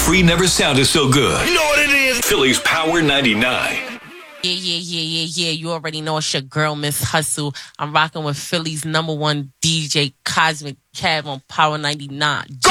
free never sounded so good. You know what it is? Philly's Power 99. Yeah. You already know it's your girl, Miss Hustle. I'm rocking with Philly's #1 DJ, Cosmic Cab on Power 99. Go!